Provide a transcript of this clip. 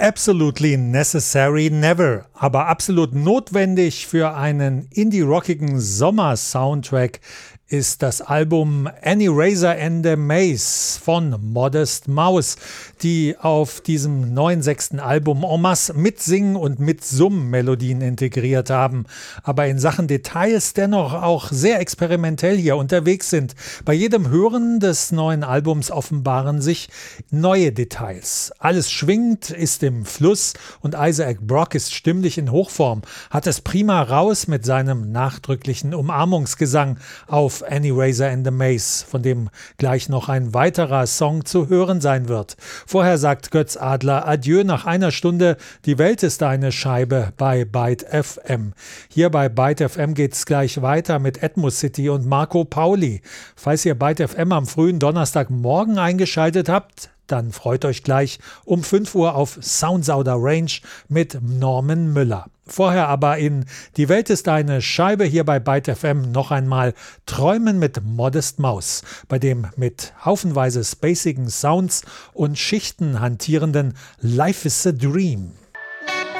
Absolutely necessary never, aber absolut notwendig für einen indie-rockigen Sommer-Soundtrack ist das Album Annie Razor and the Maze von Modest Mouse, die auf diesem neuen 6. Album en masse mitsingen und mitsummen Melodien integriert haben, aber in Sachen Details dennoch auch sehr experimentell hier unterwegs sind. Bei jedem Hören des neuen Albums offenbaren sich neue Details. Alles schwingt, ist im Fluss und Isaac Brock ist stimmlich in Hochform, hat es prima raus mit seinem nachdrücklichen Umarmungsgesang auf Annie Razor and the Maze, von dem gleich noch ein weiterer Song zu hören sein wird. Vorher sagt Götz Adler Adieu nach einer Stunde. Die Welt ist eine Scheibe bei Byte FM. Hier bei Byte FM geht es gleich weiter mit Atmos City und Marco Pauli. Falls ihr Byte FM am frühen Donnerstagmorgen eingeschaltet habt, dann freut euch gleich um 5 Uhr auf Soundsauder Range mit Norman Müller. Vorher aber in Die Welt ist eine Scheibe hier bei Byte FM noch einmal Träumen mit Modest Mouse, bei dem mit haufenweise spacigen Sounds und Schichten hantierenden Life is a Dream.